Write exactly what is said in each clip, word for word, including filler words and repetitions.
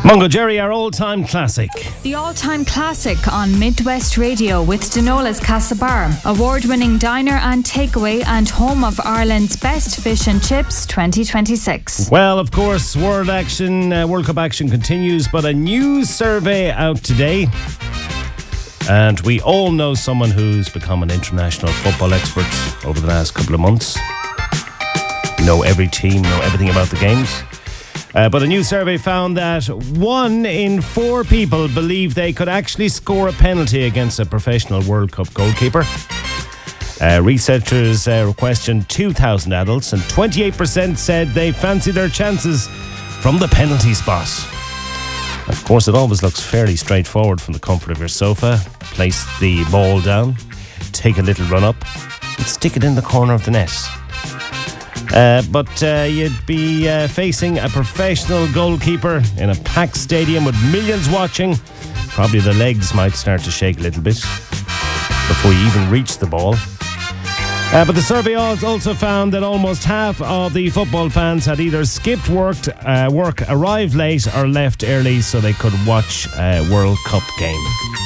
Mungo Jerry, our all-time classic. The all-time classic on Midwest Radio with Denola's Castlebar, award-winning diner and takeaway and home of Ireland's best fish and chips twenty twenty-six. Well, of course, World action, uh, World Cup action continues, but a new survey out today. And we all know someone who's become an international football expert over the last couple of months. Know every team, know everything about the games. Uh, but a new survey found that one in four people believe they could actually score a penalty against a professional World Cup goalkeeper. Uh, researchers uh, questioned two thousand adults, and twenty-eight percent said they fancy their chances from the penalty spot. Of course, it always looks fairly straightforward from the comfort of your sofa. Place the ball down, take a little run up, and stick it in the corner of the net. Uh, but uh, you'd be uh, facing a professional goalkeeper in a packed stadium with millions watching. Probably the legs might start to shake a little bit before you even reach the ball. Uh, but the survey also found that almost half of the football fans had either skipped work, uh, work, arrived late, or left early so they could watch a World Cup game.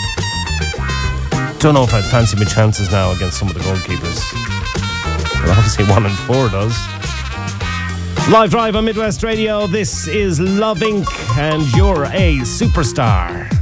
Don't know if I'd fancy my chances now against some of the goalkeepers. But obviously one in four does. Live Drive on Midwest Radio. This is Love Incorporated. And you're a superstar.